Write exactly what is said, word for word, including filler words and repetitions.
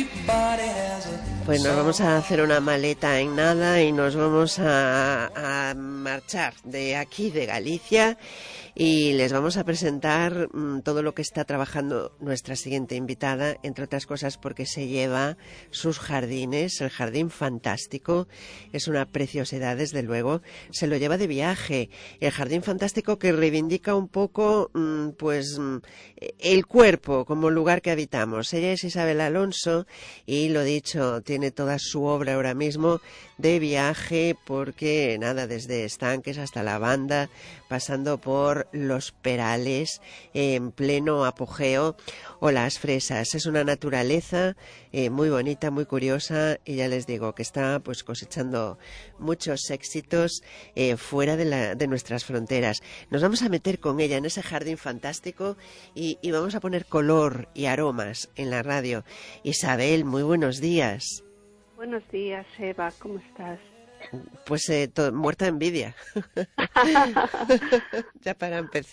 Pues nos vamos a hacer una maleta en nada y nos vamos a, a marchar de aquí, de Galicia, y les vamos a presentar mmm, todo lo que está trabajando nuestra siguiente invitada, entre otras cosas porque se lleva sus jardines, el Jardín Fantástico, es una preciosidad desde luego, se lo lleva de viaje, el Jardín Fantástico que reivindica un poco mmm, pues mmm, el cuerpo como lugar que habitamos. Ella es Isabel Alonso y lo dicho, tiene toda su obra ahora mismo de viaje porque nada, desde estanques hasta lavanda, pasando por los perales en pleno apogeo o las fresas. Es una naturaleza eh, muy bonita, muy curiosa y ya les digo que está pues cosechando muchos éxitos eh, fuera de, la, de nuestras fronteras. Nos vamos a meter con ella en ese jardín fantástico y, y vamos a poner color y aromas en la radio. Isabel, muy buenos días. Buenos días, Eva, ¿cómo estás? Pues eh, to- muerta de envidia. Ya para empezar.